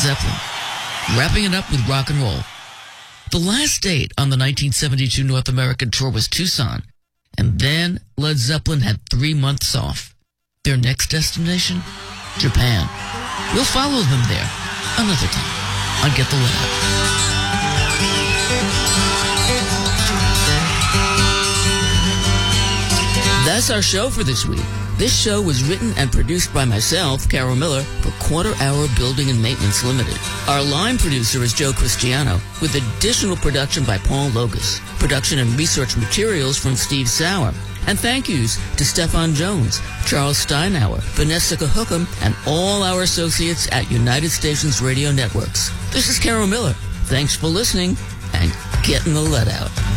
Zeppelin, wrapping it up with rock and roll. The last date on the 1972 North American tour was Tucson, and then Led Zeppelin had 3 months off. Their next destination? Japan. We'll follow them there another time on Get the Lead Out. That's our show for this week. This show was written and produced by myself, Carol Miller, for Quarter Hour Building and Maintenance Limited. Our line producer is Joe Cristiano, with additional production by Paul Logus. Production and research materials from Steve Sauer. And thank yous to Stefan Jones, Charles Steinauer, Vanessa Cahookam, and all our associates at United Stations Radio Networks. This is Carol Miller. Thanks for listening, and getting the lead out.